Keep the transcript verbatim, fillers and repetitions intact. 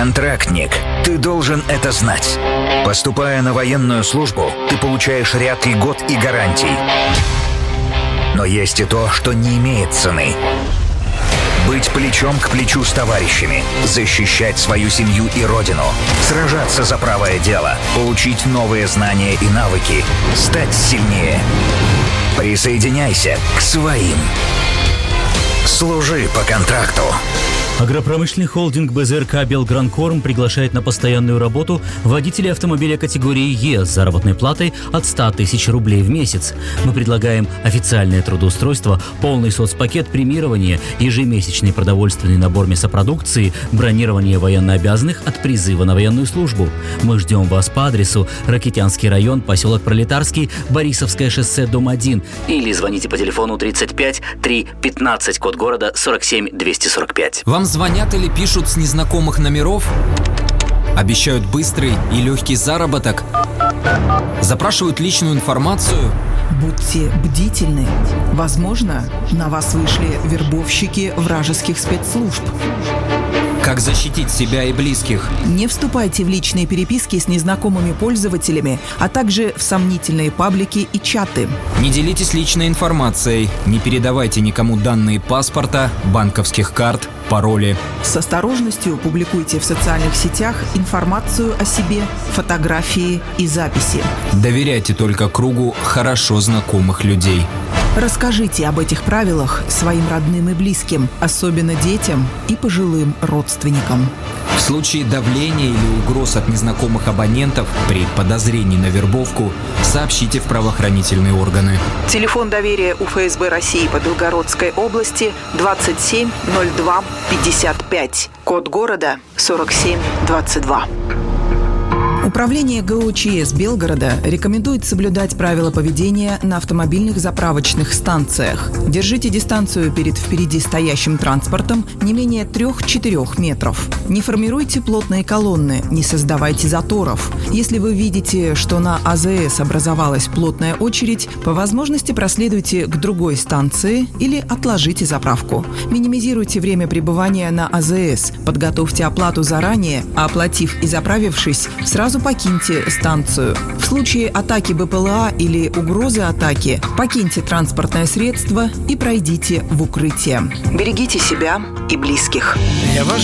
Контрактник, ты должен это знать. Поступая на военную службу, ты получаешь ряд льгот и гарантий. Но есть и то, что не имеет цены. Быть плечом к плечу с товарищами, защищать свою семью и родину, сражаться за правое дело, получить новые знания и навыки, стать сильнее. Присоединяйся к своим. Служи по контракту. Агропромышленный холдинг БЗРК «Белгранкорм» приглашает на постоянную работу водителей автомобиля категории Е с заработной платой от ста тысяч рублей в месяц. Мы предлагаем официальное трудоустройство, полный соцпакет премирования, ежемесячный продовольственный набор мясопродукции, бронирование военнообязанных от призыва на военную службу. Мы ждем вас по адресу: Ракитянский район, поселок Пролетарский, Борисовское шоссе, дом один. Или звоните по телефону тридцать пять три пятнадцать, код города сорок семь двести сорок пять. Вам звонят или пишут с незнакомых номеров? Обещают быстрый и легкий заработок? Запрашивают личную информацию? Будьте бдительны. Возможно, на вас вышли вербовщики вражеских спецслужб. Как защитить себя и близких? Не вступайте в личные переписки с незнакомыми пользователями, а также в сомнительные паблики и чаты. Не делитесь личной информацией, не передавайте никому данные паспорта, банковских карт, пароли. С осторожностью публикуйте в социальных сетях информацию о себе, фотографии и записи. Доверяйте только кругу хорошо знакомых людей. Расскажите об этих правилах своим родным и близким, особенно детям и пожилым родственникам. В случае давления или угроз от незнакомых абонентов при подозрении на вербовку сообщите в правоохранительные органы. Телефон доверия у ФСБ России по Белгородской области двадцать семь ноль два пятьдесят пять. Код города сорок семь двадцать два. Управление ГОЧС Белгорода рекомендует соблюдать правила поведения на автомобильных заправочных станциях. Держите дистанцию перед впереди стоящим транспортом не менее трех-четырех метров. Не формируйте плотные колонны, не создавайте заторов. Если вы видите, что на АЗС образовалась плотная очередь, по возможности проследуйте к другой станции или отложите заправку. Минимизируйте время пребывания на АЗС, подготовьте оплату заранее, а оплатив и заправившись, сразу покиньте станцию. В случае атаки БПЛА или угрозы атаки, покиньте транспортное средство и пройдите в укрытие. Берегите себя и близких.